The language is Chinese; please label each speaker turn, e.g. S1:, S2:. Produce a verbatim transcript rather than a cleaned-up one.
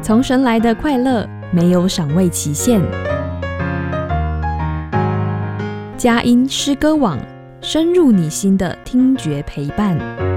S1: 从神来的快乐没有赏味期限。佳音诗歌网，深入你心的听觉陪伴。